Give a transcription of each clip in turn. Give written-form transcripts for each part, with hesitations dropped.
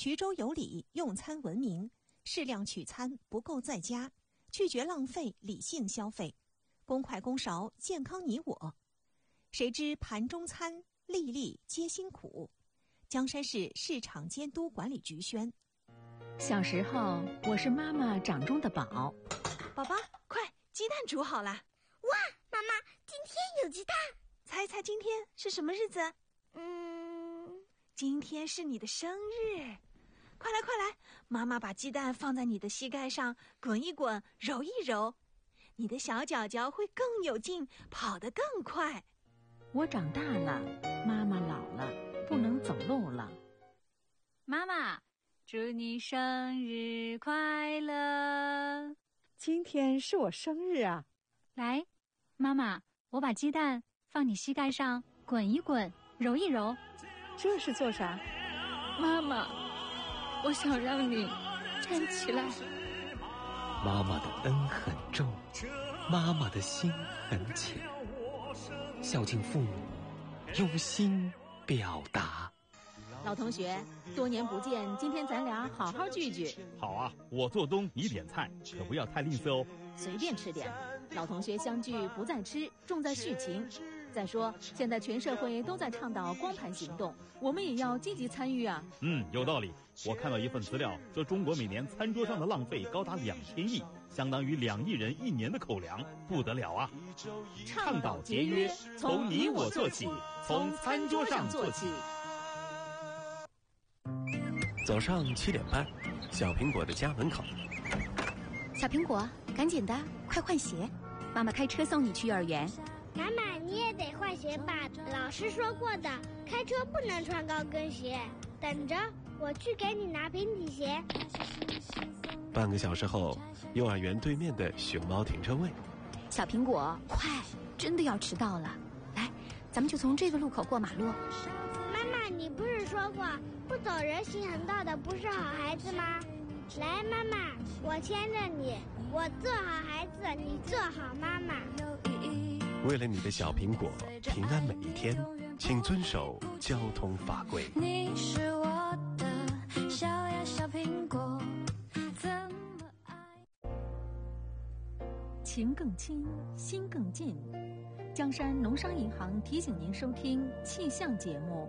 衢州有礼，用餐文明，适量取餐，不够在家，拒绝浪费，理性消费，公筷公勺，健康你我。谁知盘中餐，粒粒皆辛苦。江山市市场监督管理局宣。 小时候，我是妈妈掌中的宝。 宝宝，快，鸡蛋煮好了。 哇，妈妈，今天有鸡蛋。 猜猜今天是什么日子？今天是你的生日。快来快来，妈妈把鸡蛋放在你的膝盖上，滚一滚，揉一揉，你的小脚脚会更有劲，跑得更快。 我长大了，妈妈老了，不能走路了。 妈妈，祝你生日快乐！ 今天是我生日啊！ 来，妈妈，我把鸡蛋放你膝盖上，滚一滚，揉一揉。 这是做啥？ 妈妈，我想让你站起来。 妈妈的恩很重，妈妈的心很浅，孝敬父母，用心表达。 老同学，多年不见，今天咱俩好好聚聚。 好啊，我做东，你点菜，可不要太吝啬哦。 随便吃点，老同学相聚不在吃，重在续情。再说，现在全社会都在倡导光盘行动，我们也要积极参与啊。 有道理。我看到一份资料，说中国每年餐桌上的浪费高达2000亿，相当于2亿人1年的口粮，不得了啊！倡导节约，从你我做起，从餐桌上做起。 早上7点半，小苹果的家门口。 小苹果，赶紧的，快换鞋，妈妈开车送你去幼儿园。 妈妈，你也得换鞋吧，老师说过的，开车不能穿高跟鞋。等着，我去给你拿平底鞋。 半个小时后，幼儿园对面的熊猫停车位。 小苹果，快，真的要迟到了。来，咱们就从这个路口过马路。 妈妈，你不是说过不走人行横道的不是好孩子吗？来，妈妈，我牵着你，我做好孩子，你做好妈妈。 为了你的小苹果平安每一天，请遵守交通法规。 你是我的小呀小苹果，怎么爱？ 情更亲，心更近。江山农商银行提醒您收听气象节目。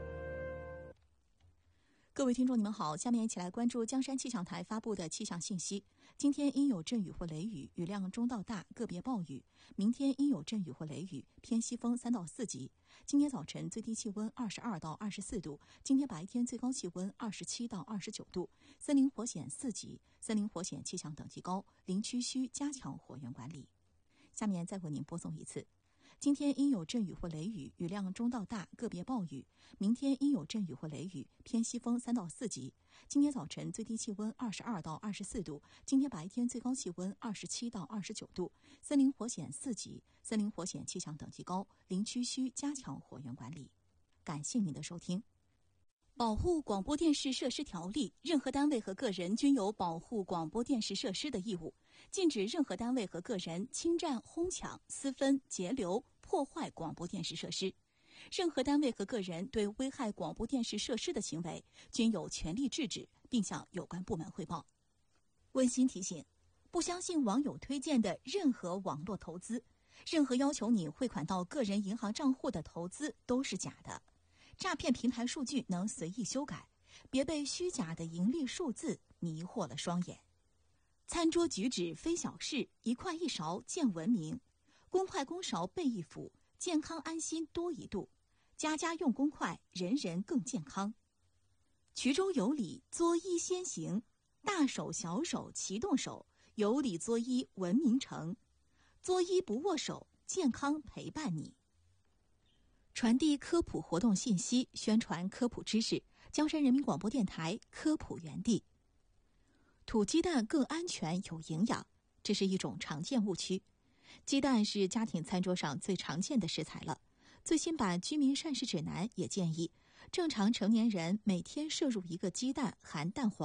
各位听众，你们好，下面一起来关注江山气象台发布的气象信息。今天阴有阵雨或雷雨，雨量中到大，个别暴雨。明天阴有阵雨或雷雨，偏西风3到4级。今天早晨最低气温22到24度，今天白天最高气温27到29度。森林火险4级，森林火险气象等级高，林区需加强火源管理。下面再为您播送一次。今天阴有阵雨或雷雨，雨量中到大，个别暴雨。明天阴有阵雨或雷雨，偏西风3到4级。今天早晨最低气温22到24度，今天白天最高气温27到29度。森林火险4级，森林火险气象等级高，林区需加强火源管理。感谢您的收听。保护广播电视设施条例，任何单位和个人均有保护广播电视设施的义务，禁止任何单位和个人侵占、哄抢、私分、截留、破坏广播电视设施。任何单位和个人对危害广播电视设施的行为，均有权利制止，并向有关部门汇报。温馨提醒：不相信网友推荐的任何网络投资，任何要求你汇款到个人银行账户的投资都是假的。诈骗平台数据能随意修改，别被虚假的盈利数字迷惑了双眼。餐桌举止非小事，一筷一勺见文明。公筷公勺备一辅，健康安心多一度。家家用公筷，人人更健康。衢州有礼，作揖先行，大手小手齐动手，有礼作揖文明成。作揖不握手，健康陪伴你。传递科普活动信息，宣传科普知识。江山人民广播电台科普园地。土鸡蛋更安全有营养，这是一种常见误区。鸡蛋是家庭餐桌上最常见的食材了。最新版居民膳食指南也建议，正常成年人每天摄入1个鸡蛋含蛋黄